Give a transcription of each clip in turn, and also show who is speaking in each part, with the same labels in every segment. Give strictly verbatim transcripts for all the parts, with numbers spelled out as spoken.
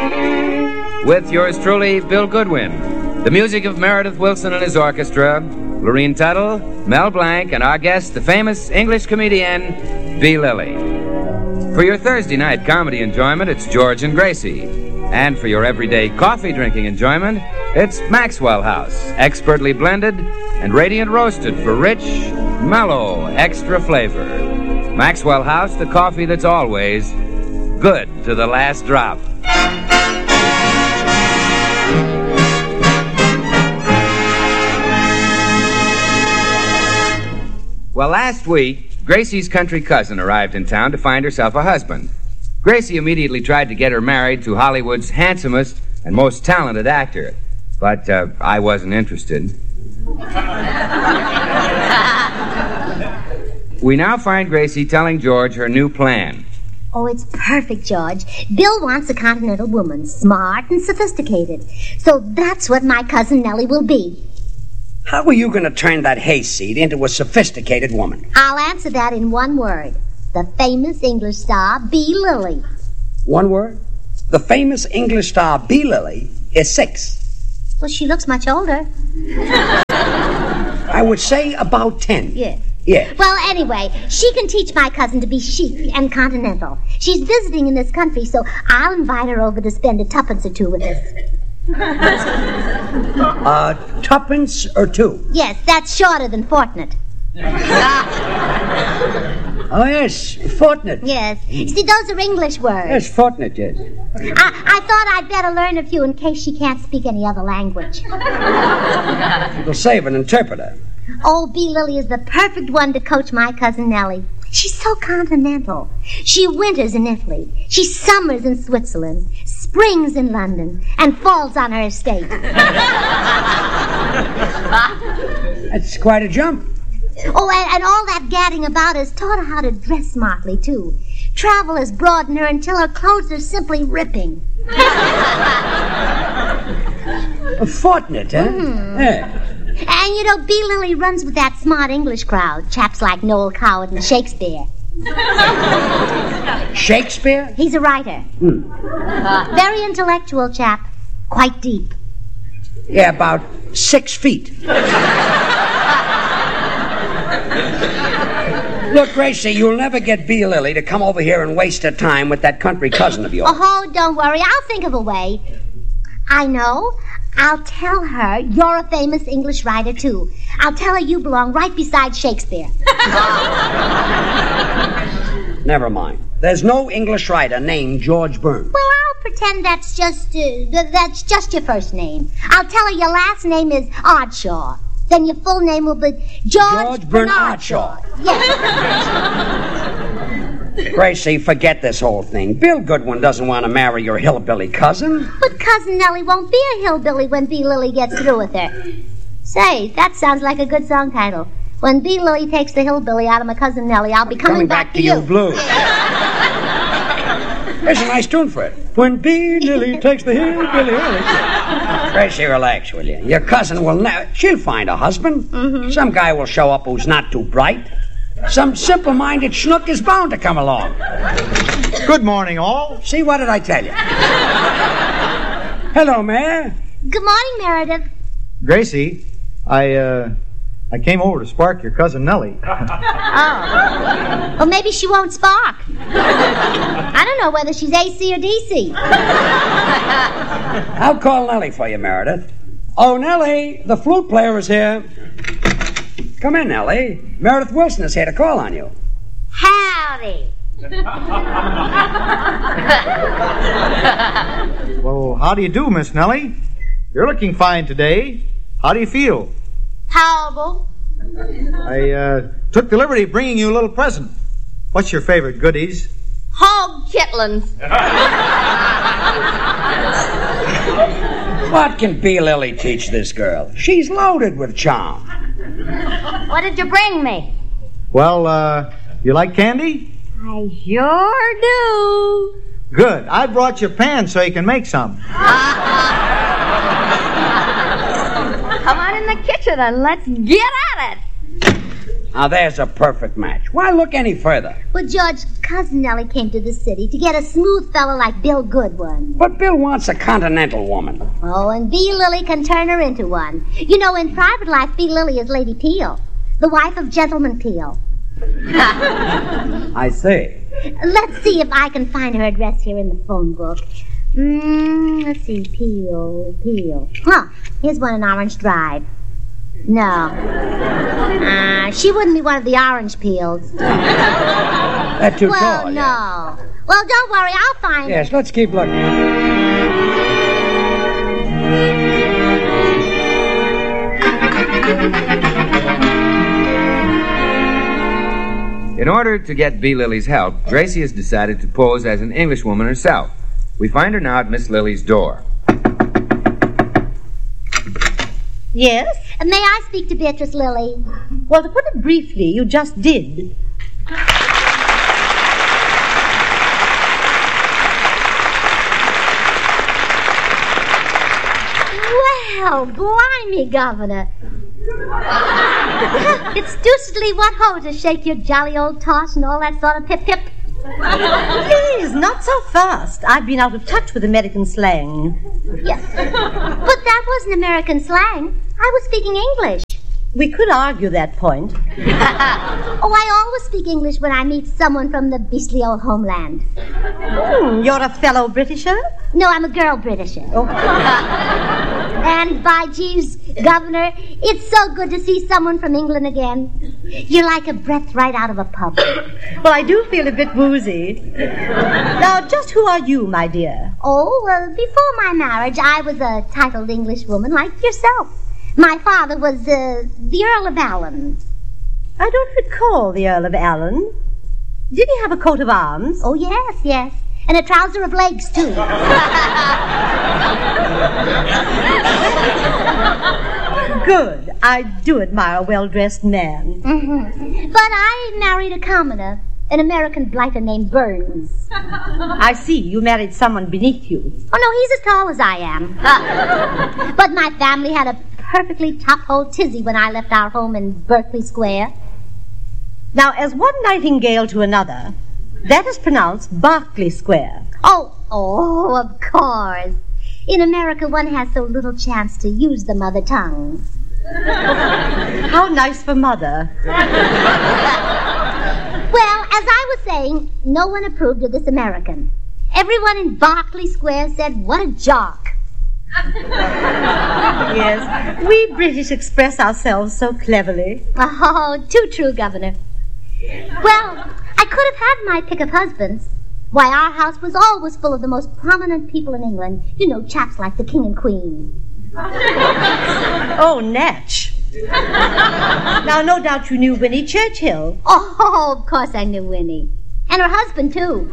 Speaker 1: With yours truly, Bill Goodwin. The music of Meredith Willson and his orchestra, Lorene Tuttle, Mel Blanc, and our guest, the famous English comedian, B. Lilly. For your Thursday night comedy enjoyment, it's George and Gracie. And for your everyday coffee-drinking enjoyment, it's Maxwell House, expertly blended and radiant roasted for rich, mellow, extra flavor. Maxwell House, the coffee that's always good to the last drop. Well, last week, Gracie's country cousin arrived in town to find herself a husband. Gracie immediately tried to get her married to Hollywood's handsomest and most talented actor, but uh, I wasn't interested. We now find Gracie telling George her new plan.
Speaker 2: Oh, it's perfect, George. Bill wants a continental woman, smart and sophisticated. So that's what my cousin Nellie will be.
Speaker 3: How are you going to turn that hayseed into a sophisticated woman?
Speaker 2: I'll answer that in one word. The famous English star, B. Lilly.
Speaker 3: One word? The famous English star, B. Lilly, is six.
Speaker 2: Well, she looks much older.
Speaker 3: I would say about ten.
Speaker 2: Yes.
Speaker 3: Yes.
Speaker 2: Well, anyway, she can teach my cousin to be chic and continental. She's visiting in this country, so I'll invite her over to spend a tuppence or two with us.
Speaker 3: uh, tuppence or two?
Speaker 2: Yes, that's shorter than fortnight.
Speaker 3: Oh, yes, fortnight.
Speaker 2: Yes. See, those are English words.
Speaker 3: Yes, fortnight, yes.
Speaker 2: I, I thought I'd better learn a few in case she can't speak any other language.
Speaker 3: It'll save an interpreter.
Speaker 2: Oh, B. Lilly is the perfect one to coach my cousin Nellie. She's so continental. She winters in Italy. She summers in Switzerland, springs in London, and falls on her estate.
Speaker 3: That's quite a jump.
Speaker 2: Oh, and, and all that gadding about has taught her how to dress smartly, too. Travel has broadened her until her clothes are simply ripping.
Speaker 3: A fortnight, huh?
Speaker 2: Mm-hmm.
Speaker 3: Yeah.
Speaker 2: And, you know, B. Lilly runs with that smart English crowd, chaps like Noel Coward and Shakespeare.
Speaker 3: Shakespeare?
Speaker 2: He's a writer.
Speaker 3: Hmm.
Speaker 2: Uh, very intellectual chap. Quite deep.
Speaker 3: Yeah, about six feet. Look, Gracie, you'll never get B. Lilly to come over here and waste her time with that country cousin of yours.
Speaker 2: Oh, don't worry. I'll think of a way. I know. I'll tell her you're a famous English writer, too. I'll tell her you belong right beside Shakespeare.
Speaker 3: Never mind. There's no English writer named George Burns.
Speaker 2: Well, I'll pretend that's just uh, th- that's just your first name. I'll tell her your last name is Oddshaw. Then your full name will be George,
Speaker 3: George Bernard Shaw.
Speaker 2: Yes.
Speaker 3: Gracie, forget this whole thing. Bill Goodwin doesn't want to marry your hillbilly cousin.
Speaker 2: But Cousin Nellie won't be a hillbilly when B. Lilly gets through with her. Say, that sounds like a good song title. When B. Lilly takes the hillbilly out of my Cousin Nellie, I'll be coming,
Speaker 3: coming back,
Speaker 2: back
Speaker 3: to
Speaker 2: you.
Speaker 3: you, Blues. There's a nice tune for it. When B. Lilly takes the hillbilly. Gracie, relax, will you? Your cousin will never... She'll find a husband.
Speaker 2: Mm-hmm.
Speaker 3: Some guy will show up who's not too bright. Some simple-minded schnook is bound to come along.
Speaker 4: Good morning, all.
Speaker 3: See, what did I tell you? Hello, Mayor.
Speaker 2: Good morning, Meredith.
Speaker 4: Gracie, I, uh, I came over to spark your cousin Nellie.
Speaker 2: Oh. Well, maybe she won't spark. I don't know whether she's A C or D C.
Speaker 3: I'll call Nellie for you, Meredith. Oh, Nellie, the flute player is here. Come in, Nellie. Meredith Wilson is here to call on you.
Speaker 2: Howdy.
Speaker 4: Well, how do you do, Miss Nellie? You're looking fine today. How do you feel?
Speaker 2: Horrible.
Speaker 4: I uh, took the liberty of bringing you a little present. What's your favorite goodies?
Speaker 2: Hog chitlins.
Speaker 3: What can B. Lilly teach this girl? She's loaded with charm.
Speaker 2: What did you bring me?
Speaker 4: Well, uh, you like candy?
Speaker 2: I sure do.
Speaker 4: Good. I brought you pans so you can make some.
Speaker 5: Come on in the kitchen and let's get at it.
Speaker 3: Now, there's a perfect match. Why look any further?
Speaker 2: Well, George, Cousin Nellie came to the city to get a smooth fellow like Bill Goodwin.
Speaker 3: But Bill wants a continental woman.
Speaker 2: Oh, and B. Lily can turn her into one. You know, in private life, B. Lily is Lady Peel, the wife of Gentleman Peel.
Speaker 3: I see.
Speaker 2: Let's see if I can find her address here in the phone book. Mm, let's see, Peel, Peel. Huh, here's one in Orange Drive. No. Uh, she wouldn't be one of the orange peels.
Speaker 3: That's too
Speaker 2: well,
Speaker 3: tall.
Speaker 2: no.
Speaker 3: Yeah.
Speaker 2: Well, don't worry, I'll find
Speaker 3: Yes,
Speaker 2: her.
Speaker 3: let's keep looking.
Speaker 1: In order to get B. Lily's help, Gracie has decided to pose as an Englishwoman herself. We find her now at Miss Lily's door.
Speaker 5: Yes?
Speaker 2: May I speak to Beatrice Lilly?
Speaker 5: Well, to put it briefly, you just did.
Speaker 2: Well, blimey, Governor. It's deucedly what ho to shake your jolly old toss and all that sort of pip-pip.
Speaker 5: Please, not so fast. I've been out of touch with American slang.
Speaker 2: Yes. But that wasn't American slang. I was speaking English.
Speaker 5: We could argue that point.
Speaker 2: Oh, I always speak English when I meet someone from the beastly old homeland.
Speaker 5: Hmm, you're a fellow Britisher?
Speaker 2: No, I'm a girl Britisher.
Speaker 5: Oh.
Speaker 2: And by Jeeves, Governor, it's so good to see someone from England again. You're like a breath right out of a pub.
Speaker 5: Well, I do feel a bit woozy. Now, just who are you, my dear?
Speaker 2: Oh, well, before my marriage, I was a titled Englishwoman like yourself. My father was uh, the Earl of Allen.
Speaker 5: I don't recall the Earl of Allen. Did he have a coat of arms?
Speaker 2: Oh, yes, yes. And a trouser of legs, too.
Speaker 5: Good. I do admire a well-dressed man.
Speaker 2: Mm-hmm. But I married a commoner, an American blighter named Burns.
Speaker 5: I see. You married someone beneath you.
Speaker 2: Oh, no, he's as tall as I am. But my family had a perfectly top-hole tizzy when I left our home in Berkeley Square.
Speaker 5: Now, as one nightingale to another, that is pronounced Berkeley Square.
Speaker 2: Oh, oh, of course. In America, one has so little chance to use the mother tongue.
Speaker 5: How nice for Mother.
Speaker 2: Well, as I was saying, no one approved of this American. Everyone in Berkeley Square said, what a jock.
Speaker 5: Yes, we British express ourselves so cleverly.
Speaker 2: Oh, too true, Governor. Well, I could have had my pick of husbands. Why, our house was always full of the most prominent people in England. You know, chaps like the King and Queen.
Speaker 5: Oh, Natch. Now, no doubt you knew Winnie Churchill.
Speaker 2: Oh, of course I knew Winnie. And her husband, too.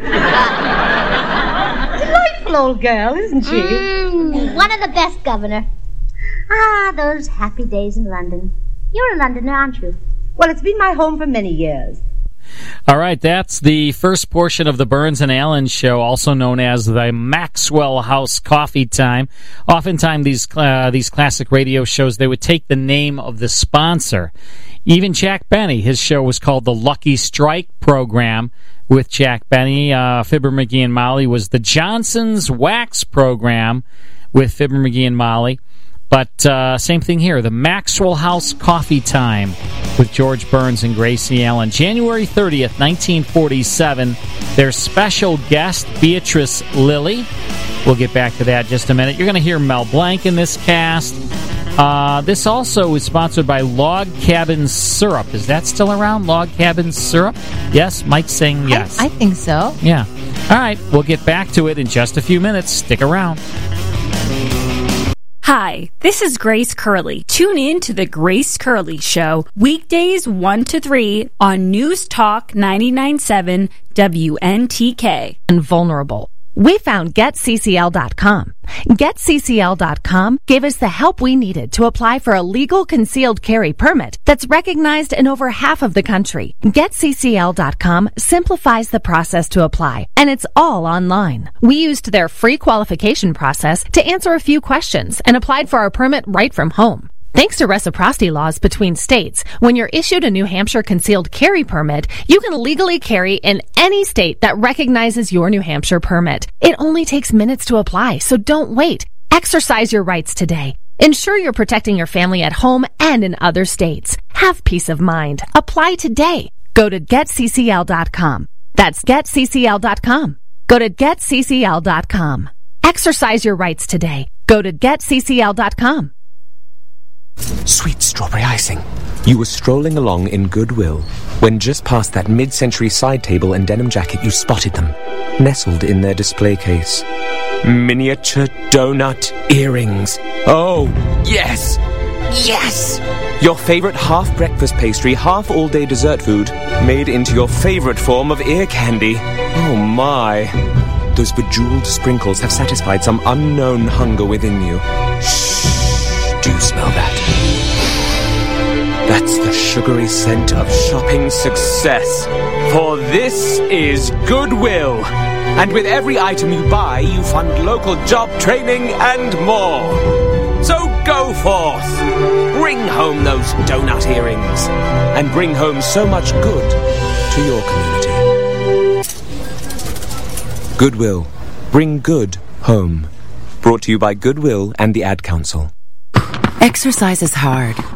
Speaker 5: Delightful old girl, isn't she?
Speaker 2: Mm, one of the best, Governor. Ah, those happy days in London. You're a Londoner, aren't you?
Speaker 5: Well, it's been my home for many years.
Speaker 6: All right, that's the first portion of the Burns and Allen Show, also known as the Maxwell House Coffee Time. Oftentimes, these uh, these classic radio shows, they would take the name of the sponsor. Even Jack Benny, his show was called the Lucky Strike Program with Jack Benny. Uh, Fibber, McGee, and Molly was the Johnson's Wax Program with Fibber, McGee, and Molly. But uh, same thing here, the Maxwell House Coffee Time with George Burns and Gracie Allen. January thirtieth, nineteen forty-seven. Their special guest, Beatrice Lilly. We'll get back to that in just a minute. You're going to hear Mel Blanc in this cast. Uh, this also is sponsored by Log Cabin Syrup. Is that still around, Log Cabin Syrup? Yes, Mike's saying yes.
Speaker 7: I, I think so.
Speaker 6: Yeah. All right, we'll get back to it in just a few minutes. Stick around.
Speaker 8: Hi, this is Grace Curley. Tune in to the Grace Curley Show, weekdays one to three on News Talk ninety-nine point seven W N T K.
Speaker 7: And vulnerable. We found Get C C L dot com. Get C C L dot com gave us the help we needed to apply for a legal concealed carry permit that's recognized in over half of the country. Get C C L dot com simplifies the process to apply, and it's all online. We used their free qualification process to answer a few questions and applied for our permit right from home. Thanks to reciprocity laws between states, when you're issued a New Hampshire concealed carry permit, you can legally carry in any state that recognizes your New Hampshire permit. It only takes minutes to apply, so don't wait. Exercise your rights today. Ensure you're protecting your family at home and in other states. Have peace of mind. Apply today. Go to get c c l dot com. That's get c c l dot com. Go to get c c l dot com. Exercise your rights today. Go to get c c l dot com.
Speaker 9: Sweet strawberry icing. You were strolling along in Goodwill when just past that mid-century side table and denim jacket you spotted them, nestled in their display case. Miniature donut earrings. Oh, yes! Yes! Your favorite half-breakfast pastry, half-all-day dessert food, made into your favorite form of ear candy. Oh, my. Those bejeweled sprinkles have satisfied some unknown hunger within you. Shh. Do you smell that? That's the sugary scent of shopping success. For this is Goodwill. And with every item you buy, you fund local job training and more. So go forth. Bring home those donut earrings. And bring home so much good to your community. Goodwill. Bring good home. Brought to you by Goodwill and the Ad Council.
Speaker 10: Exercise is hard,